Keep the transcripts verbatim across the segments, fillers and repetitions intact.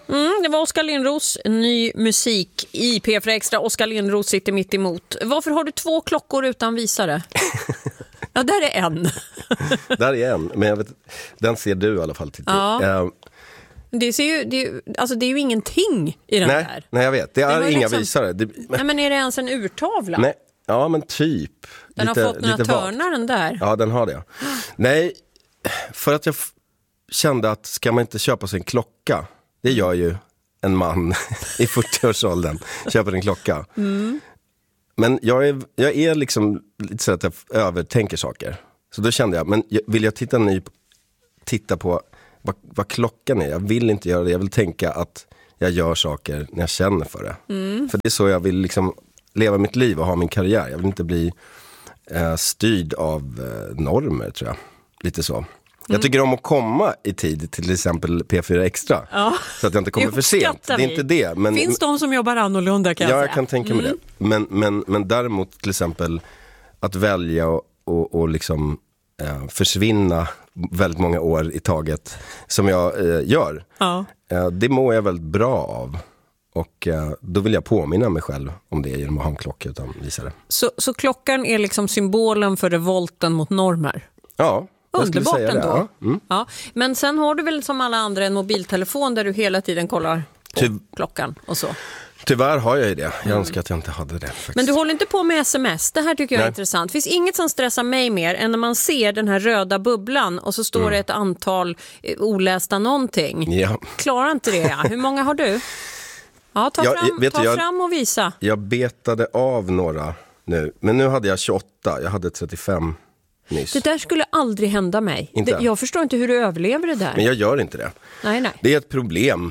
Mm, det var Oskar Lindros ny musik i P fyra Extra. Oskar Lindros sitter mitt emot. Varför har du två klockor utan visare? Ja, där är en. Där är en, men jag vet, den ser du i alla fall till. Ja. Uh, det, ser ju, det, är, alltså det är ju ingenting i den nej, där. Nej, jag vet. Det är det inga liksom, visare. Det, nej, men är det ens en urtavla? Nej, ja, men typ. Den lite, har fått några törnar den där. Ja, den har det. Nej, för att jag f- kände att ska man inte köpa sig en klocka, det gör ju en man i fyrtioårsåldern, köper en klocka. Mm. Men jag är, jag är liksom lite så att jag övertänker saker. Så då kände jag, men vill jag titta, ny, titta på vad, vad klockan är? Jag vill inte göra det, jag vill tänka att jag gör saker när jag känner för det. Mm. För det är så jag vill liksom leva mitt liv och ha min karriär. Jag vill inte bli eh, styrd av eh, normer, tror jag. Lite så. Mm. Jag tycker om att komma i tid, till exempel P fyra Extra. Ja. Så att jag inte kommer för sent. Det är inte det. Men, finns de som jobbar annorlunda, kan jag ja, säga. Ja, jag kan tänka mig mm. det. Men, men, men däremot till exempel att välja och, och, och liksom eh, försvinna väldigt många år i taget som jag eh, gör. Ja. Eh, det mår jag väldigt bra av. Och eh, då vill jag påminna mig själv om det genom att ha en klocka utan visare. Så, så klockan är liksom symbolen för revolten mot normer? Ja. Underbart ändå. Ja. Mm. Ja. Men sen har du väl som alla andra en mobiltelefon där du hela tiden kollar på Ty- klockan och så. Tyvärr har jag ju det. Jag mm. önskar att jag inte hade det. Faktiskt. Men du håller inte på med sms. Det här tycker jag är Nej. intressant. Det finns inget som stressar mig mer än när man ser den här röda bubblan och så står mm. det ett antal olästa någonting. Ja. Klarar inte det, ja. Hur många har du? Ja, ta, jag, fram, vet ta du, jag, fram och visa. Jag betade av några nu. Men nu hade jag tjugoåtta. Jag hade trettiofem nyss. Det där skulle aldrig hända mig. Det, jag förstår inte hur du överlever det där. Men jag gör inte det. Nej, nej. Det är ett problem.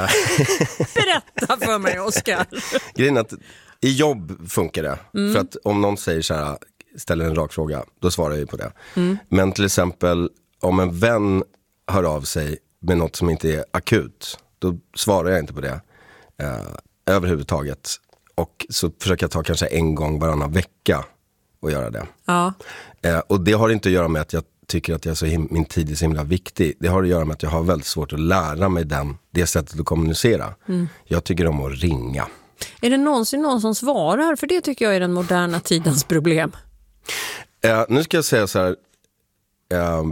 Berätta för mig, Oskar. Grejen är att i jobb funkar det. Mm. För att om någon säger så här, ställer en rak fråga, då svarar jag på det. Mm. Men till exempel om en vän hör av sig med något som inte är akut, då svarar jag inte på det eh, överhuvudtaget. Och så försöker jag ta kanske en gång varannan vecka och göra det. Ja. Eh, och det har inte att göra med att jag tycker att jag så him- min tid är så himla viktig. Det har att göra med att jag har väldigt svårt att lära mig den, det sättet att kommunicera. Mm. Jag tycker om att ringa. Är det någonsin någon som svarar? För det tycker jag är den moderna tidens problem. Eh, nu ska jag säga så här. Eh,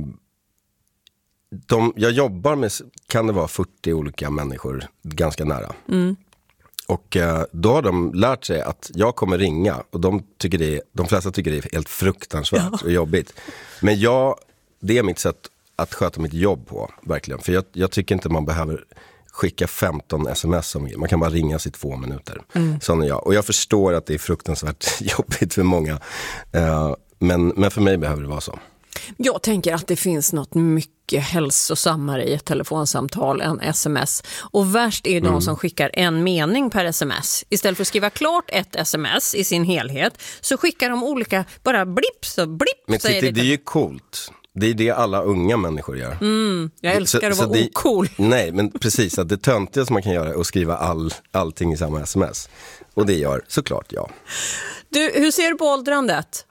de, jag jobbar med, kan det vara fyrtio olika människor ganska nära. Mm. Och eh, då har de lärt sig att jag kommer ringa. Och de, tycker det är, de flesta tycker det är helt fruktansvärt ja. och jobbigt. Men jag, det är mitt sätt att sköta mitt jobb på, verkligen. För jag, jag tycker inte man behöver skicka femton sms. Som, man kan bara ringa sig två minuter. Mm. Sån är jag. Och jag förstår att det är fruktansvärt jobbigt för många. Eh, men, men för mig behöver det vara så. Jag tänker att det finns något mycket hälsosammare i ett telefonsamtal än sms. Och värst är de mm. som skickar en mening per sms. Istället för att skriva klart ett sms i sin helhet så skickar de olika, bara blipp så blipp. Men titta, det, det är ju coolt. Det är det alla unga människor gör. Mm, jag älskar så, att vara det, ocool. Nej, men precis. Att det töntiga som man kan göra är att skriva all, allting i samma sms. Och det gör såklart jag. Du, hur ser du på åldrandet?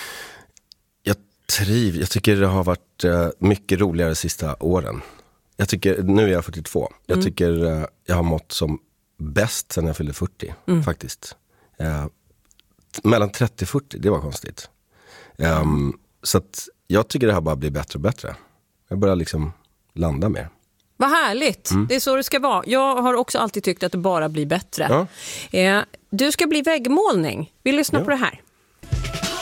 Triv. Jag tycker det har varit uh, mycket roligare de sista åren. Jag tycker, nu är jag fyrtiotvå. Jag mm. tycker uh, jag har mått som bäst sedan jag fyllde fyrtio. Mm. Faktiskt. Uh, mellan trettio och fyrtio, det var konstigt. Um, mm. Så att jag tycker det här bara blir bättre och bättre. Jag börjar liksom landa mer. Vad härligt. Mm. Det är så det ska vara. Jag har också alltid tyckt att det bara blir bättre. Ja. Uh, du ska bli väggmålning. Vi lyssnar ja. på det här.